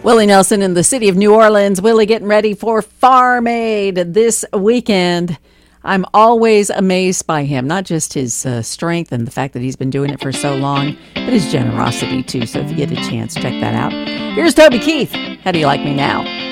Willie Nelson in the city of New Orleans. Willie getting ready for Farm Aid this weekend. I'm always amazed by him, not just his strength and the fact that he's been doing it for so long, but his generosity too. So if you get a chance, check that out. Here's Toby Keith. How do you like me now?